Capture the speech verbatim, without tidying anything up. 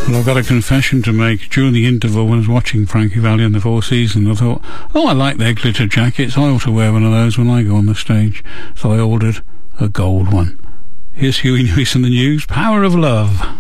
Well, I've got a confession to make. During the interval when I was watching Frankie Valli and the Four Seasons, I thought, oh, I like their glitter jackets. I ought to wear one of those when I go on the stage. So I ordered a gold one. Here's Huey Lewis and the News, Power of Love.